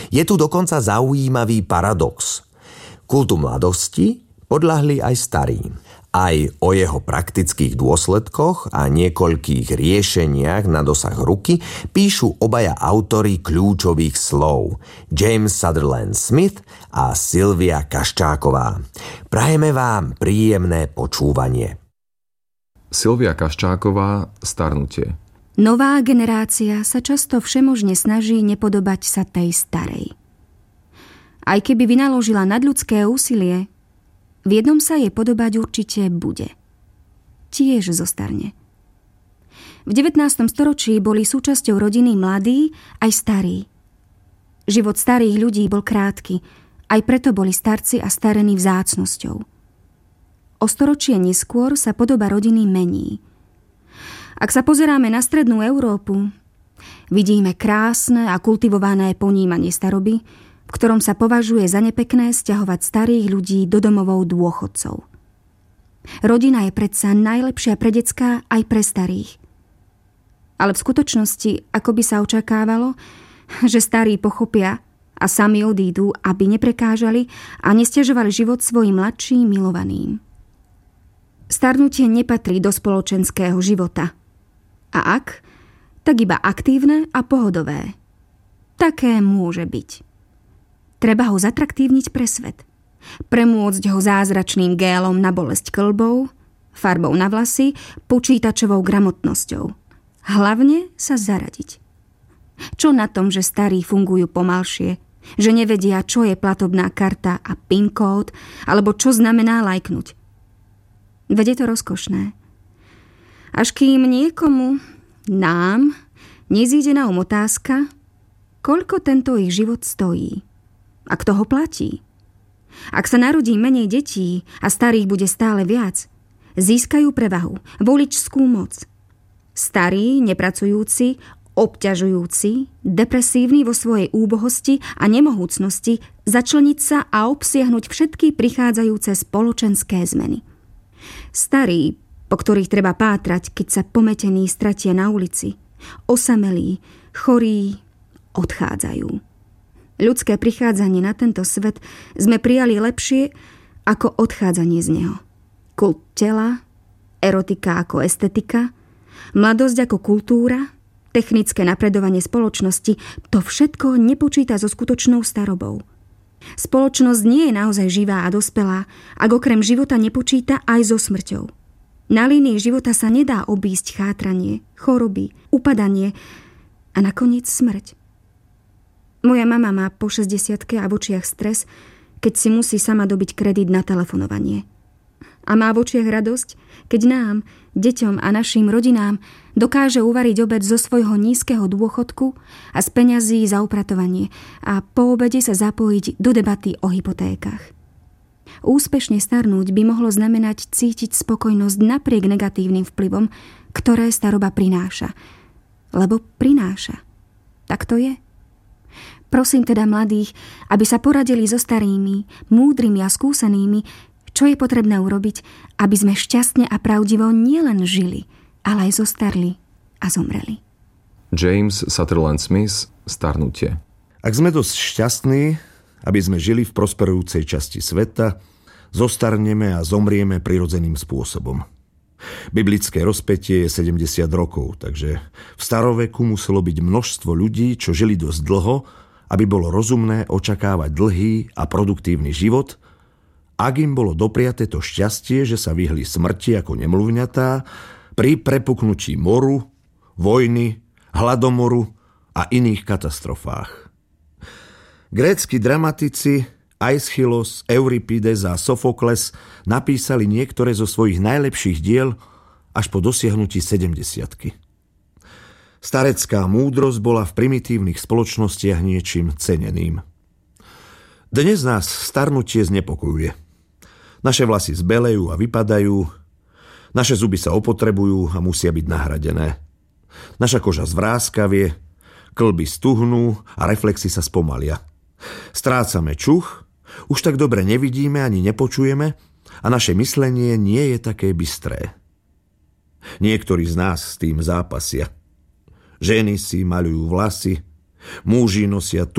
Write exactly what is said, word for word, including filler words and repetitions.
Je tu dokonca zaujímavý paradox. Kultu mladosti podľahli aj starí. Aj o jeho praktických dôsledkoch a niekoľkých riešeniach na dosah ruky píšu obaja autori kľúčových slov, James Sutherland Smith a Silvia Kaščáková. Prajeme vám príjemné počúvanie. Silvia Kaščáková, Starnutie. Nová generácia sa často všemožne snaží nepodobať sa tej starej. Aj keby vynaložila nadľudské úsilie, v jednom sa jej podobať určite bude. Tiež zostarne. V devätnástom storočí boli súčasťou rodiny mladí aj starí. Život starých ľudí bol krátky, aj preto boli starci a starení vzácnosťou. O storočie neskôr sa podoba rodiny mení. Ak sa pozeráme na strednú Európu, vidíme krásne a kultivované ponímanie staroby, v ktorom sa považuje za nepekné sťahovať starých ľudí do domovov dôchodcov. Rodina je predsa najlepšia pre decká aj pre starých. Ale v skutočnosti, ako by sa očakávalo, že starí pochopia a sami odídu, aby neprekážali a nesťažovali život svojim mladším milovaným. Starnutie nepatrí do spoločenského života. A ak, tak iba aktívne a pohodové. Také môže byť. Treba ho zatraktívniť pre svet. Premôcť ho zázračným gélom na bolesť kĺbov, farbou na vlasy, počítačovou gramotnosťou. Hlavne sa zaradiť. Čo na tom, že starí fungujú pomalšie, že nevedia, čo je platobná karta a PIN kód, alebo čo znamená lajknúť. Veď je to rozkošné. Až kým niekomu, nám, nezíde na um otázka, koľko tento ich život stojí. A kto ho platí? Ak sa narodí menej detí a starých bude stále viac, získajú prevahu, voličskú moc. Starí, nepracujúci, obťažujúci, depresívni vo svojej úbohosti a nemohúcnosti začleniť sa a obsiahnuť všetky prichádzajúce spoločenské zmeny. Starí, po ktorých treba pátrať, keď sa pometení stratia na ulici, osamelí, chorí, odchádzajú. Ľudské prichádzanie na tento svet sme prijali lepšie ako odchádzanie z neho. Kult tela, erotika ako estetika, mladosť ako kultúra, technické napredovanie spoločnosti, to všetko nepočíta so skutočnou starobou. Spoločnosť nie je naozaj živá a dospelá, ak okrem života nepočíta aj so smrťou. Na línii života sa nedá obísť chátranie, choroby, upadanie a nakoniec smrť. Moja mama má po šesťdesiatke a v očiach stres, keď si musí sama dobiť kredit na telefonovanie. A má v očiach radosť, keď nám, deťom a našim rodinám dokáže uvariť obed zo svojho nízkeho dôchodku a z peňazí za upratovanie a po obede sa zapojiť do debaty o hypotékach. Úspešne starnúť by mohlo znamenať cítiť spokojnosť napriek negatívnym vplyvom, ktoré staroba prináša. Lebo prináša. Tak to je. Prosím teda mladých, aby sa poradili so starými, múdrymi a skúsenými, čo je potrebné urobiť, aby sme šťastne a pravdivo nielen žili, ale aj zostarli a zomreli. James Sutherland Smith, Starnutie. Ak sme dosť šťastní, aby sme žili v prosperujúcej časti sveta, zostarneme a zomrieme prirodzeným spôsobom. Biblické rozpätie je sedemdesiat rokov, takže v staroveku muselo byť množstvo ľudí, čo žili dosť dlho, aby bolo rozumné očakávať dlhý a produktívny život, ak im bolo dopriaté to šťastie, že sa vyhli smrti ako nemluvňatá pri prepuknutí moru, vojny, hladomoru a iných katastrofách. Grécki dramatici Aeschylos, Euripides a Sofokles napísali niektoré zo svojich najlepších diel až po dosiahnutí sedemdesiatky. Starecká múdrosť bola v primitívnych spoločnostiach niečím ceneným. Dnes nás starnutie znepokojuje. Naše vlasy zbelejú a vypadajú, naše zuby sa opotrebujú a musia byť nahradené. Naša koža zvráskavie, kĺby stuhnú a reflexy sa spomalia. Strácame čuch, už tak dobre nevidíme ani nepočujeme a naše myslenie nie je také bystré. Niektorí z nás s tým zápasia. Ženy si maľujú vlasy, muži nosia